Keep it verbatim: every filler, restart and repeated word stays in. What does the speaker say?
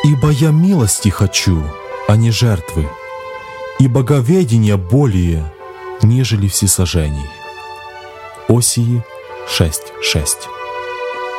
Ибо я милости хочу, а не жертвы, и боговедения более, нежели всесожжений». Осии шесть шесть.